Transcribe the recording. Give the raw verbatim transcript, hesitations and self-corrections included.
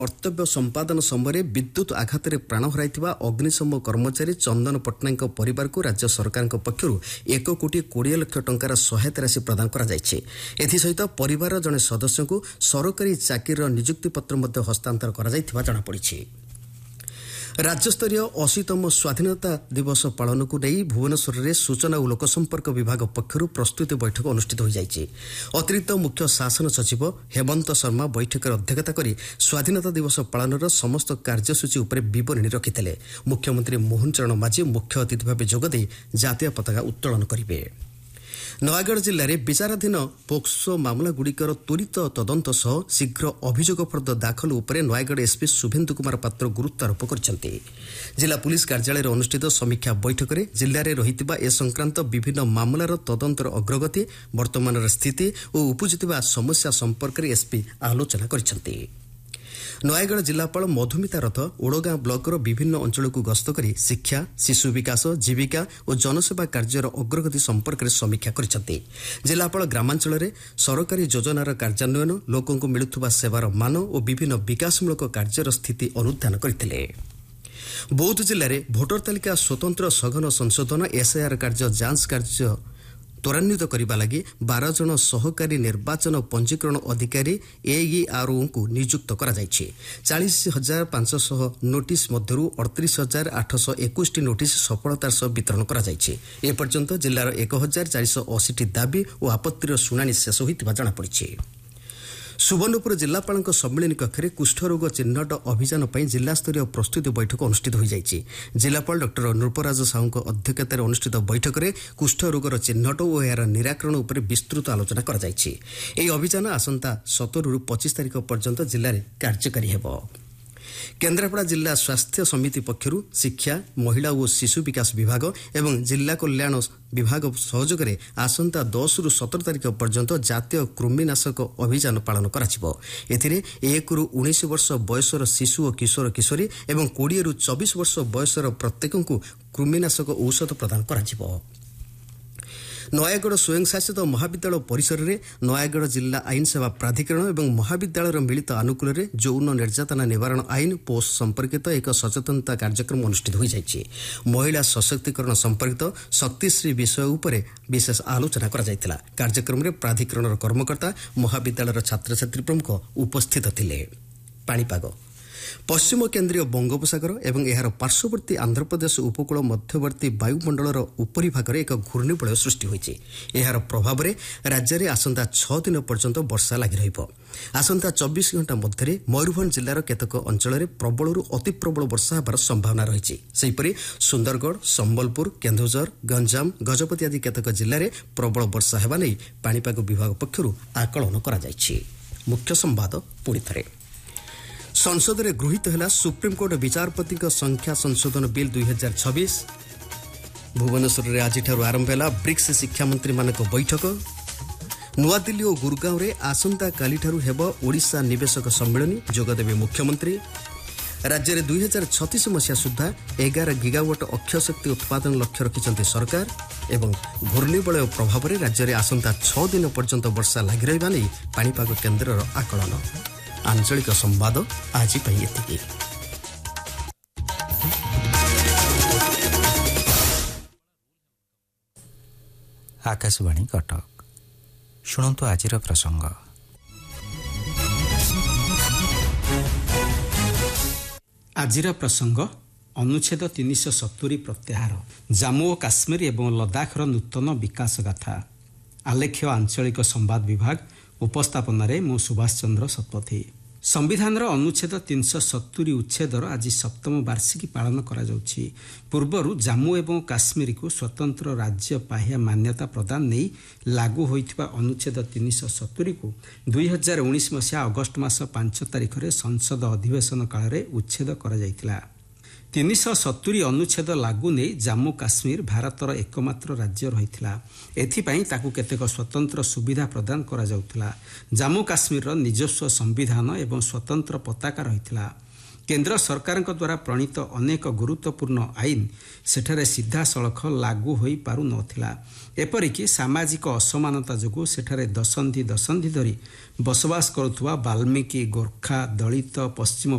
कर्तव्य संपादन समय विद्युत आघात प्राण हर अग्निशम कर्मचारी चंदन पट्टनायक परिवार को राज्य सरकार पक्षर एक कोटी कोड़े लक्ष टंकार सहायता राशि प्रदान करसहित परिवार जड़े सदस्य को सरकारी चाकरी नियुक्ति पत्र हस्तांतर कर जमापड़ी। राज्यस्तरीय अशीतम स्वाधीनता दिवस पालन को नहीं भुवनेश्वर में सूचना और लोकसंपर्क विभाग पक्षर प्रस्तुति बैठक अनुष्ठित हो जाइए। अतिरिक्त मुख्य शासन सचिव हेमंत शर्मा बैठक अध्यक्षता कर स्वाधीनता दिवस पालन समस्त कार्यसूची उपर बरणी रखिते। मुख्यमंत्री मोहन चरण माझी मुख्य अतिथि भाव जोगदे जातीय पताका उत्तोलन करेंगे। नयागढ़ जिले में विचाराधीन पोक्सो मामलागुड़िकर त्वरित तदंत सह शीघ्र अभियोग फर्द दाखल उपरे नयागढ़ एसपी शुभेन्दु कुमार पात्र गुरुत्वारोप करछन्ति। जिला पुलिस कार्यालय अनुष्ठित समीक्षा बैठक में जिले में रही ए संक्रांत विभिन्न मामलार तदंतर अग्रगति वर्तमान स्थिति और उपजुवा समस्या संपर्क में एसपी आलोचना करछन्ति। नयागढ़ जिलापाल मधुमिता रथ ओड़गां ब्लॉकर विभिन्न अंचल को गस्त कर शिक्षा शिशु विकास जीविका और जनसेवा कार्यर अग्रगति संपर्क में समीक्षा करछन्ति। जिलापाल ग्रामांचल में सरकारी योजनार कार्यान्वयन लोकों को मिलुवा सेवार मान और विभिन्न विकासमूलक कार्यर स्थिति अनुधान करथिले। बौद्ध जिले में भोटर तालिका स्वतंत्र सघन संशोधन एसआईआर कार्य जांच कार्य त्वरान्वित करने लगी बारह जन सहकारी निर्वाचन पंजीकरण अधिकारी एईआरओ को नियुक्त कर चालीस हजार पांचश नोटिस मध्य अड़तीस हजार आठश एकुश नोटिस सफलतार सह वितरण कर जिलार एक हजार चारिश अशीटी दाबी और आपत्तिर शुणाणी शेष होता जमापड़ी। सुवर्णपुर जिलापाल सम्मिलन कक्ष में कुष्ठरोग चिन्हट अभियान पर जिलास्तरीय प्रस्तुति बैठक अनुष्ठित हो जाइए। जिलापाल डॉक्टर नृपराज साहू अध्यक्षतार अनुष्ठित बैठक में कुष्ठरोगर चिन्हट और यार निराकरण उपर विस्तृत आलोचना कर अभियान आसंता सतर रु पचिश तारिख पर्यंत जिले में कार्यकारी होब। केन्द्रापड़ा जिला स्वास्थ्य समिति पक्षर शिक्षा महिला और शिशु विकास विभाग एवं जिला कल्याण विभाग सहयोग में आसंता दस रु सतर तारिख पर्यंत जातीय कृमिनाशक अभियान पालन कर एक रु उन्नीस वर्ष बयसर शिशु और किशोर किशोरी एवं कोड़े रु चौबीस वर्ष बयसर प्रत्येक को कृमिनाशक औषध प्रदान कर। नयागढ़ स्वयंशासित महाविद्यालय परिसर में नयागढ़ जिला आईन सेवा प्राधिकरण एवं महाविद्यालय मिलित आनुकूल में यौन निर्यातना निवारण आईन पोस्ट संपर्कित एक सचेतनता कार्यक्रम अनुष्ठित हो जाइए। महिला सशक्तिकरण संपर्कित शक्तिश्री विषय उपर विशेष आलोचना कर कार्यक्रम में प्राधिकरण कर्मकर्ता महाविद्यालय छात्र छात्री प्रमुख उपस्थित थिले। पाणीपाग पश्चिम केन्द्रीय बंगोपसागर एवं यार पार्श्ववर्ती आंध्रप्रदेश उपकूल मध्यवर्ती वायुमंडलर उपरी भाग एक घूर्णिबलय सृष्टि होइछि। यार प्रभाव में राज्य में आसंता छह दिन पर्यंत वर्षा लगी रहिब। आसंता चौबीस घंटा मध्य मयूरभंज जिलार केतक अंचल प्रबलरू अति प्रबल वर्षा होबार संभावना रही। सेहिपरि सुंदरगढ़ संबलपुर केन्दुझर गंजाम गजपति आदि केतक जिले में प्रबल वर्षा हेबा नै पाणीपाग विभाग पक्षरु आकलन करा जाइछि। मुख्य संवाद पुणी थरे संसद में गृहीत है सुप्रीमकोर्ट विचारपति संख्या संशोधन बिल दुई हजार छब्बीस। भुवनेश्वर में आज आरंभ है ब्रिक्स शिक्षा मंत्री मान बैठक। नुआदिल्ली और गुरगांव में आसंता कालीठारु हेब ओडिशा निवेशक सम्मेलन जोगदेवे मुख्यमंत्री। राज्य में दुई हजार छत्तीस मसीहा सुधा एगार गिगावाट अक्षय शक्ति उत्पादन लक्ष्य रखिंट सरकार एवं घूर्णिबलय प्रभाव में राज्य में आसंता छह दिन पर्यंत वर्षा लगी रहिबा नै पाणीपाग केन्द्रर आकलन। आंचलिक संवाद आज एतिकी। आकाशवाणी कटक शुणु आजिर प्रसंग। आजिर प्रसंग अनुच्छेद तीन सौ सत्तरी प्रत्याहार जम्मू और काश्मीर एवं लद्दाखर नूतन विकास गाथा। आलेख्य आंचलिक संवाद विभाग उपस्थापन मु सुभाष चंद्र शतपथी। संविधान अनुच्छेद तीन सौ सत्तरी उच्छेदर आज सप्तम वार्षिकी पालन करा जाउछि। पूर्वरु जम्मू एवं काश्मीर को स्वतंत्र राज्य पाहिया मान्यता प्रदान नहीं लागू होइथिबा अनुच्छेद तीन सौ सत्तरी को दुई हजार उन्नीस मसीहा अगस्ट मास पांच तारिख रे संसद अधिवेशन काल रे उच्छेद करा जाइतिला। तीन सौ सत्तरी अनुच्छेद लागू नहीं जम्मू काश्मीर भारतर एकमात्र राज्य रही। एथिपाई ताकू केतेक स्वतंत्र सुविधा प्रदान करा जाउतिला। जम्मू काश्मीर निजस्व संविधान एवं स्वतंत्र पताका रही। केन्द्र सरकार द्वारा प्रणीत अनेक गुरुत्वपूर्ण आईन सेठारे सीधा सड़क लागू हो पारु नथिला। एपरिकी सामाजिक असमानता जोगु सेठारे दशंधि दशंधि धरी बसवास करुथुवा बाल्मीकि गोरखा दलित पश्चिम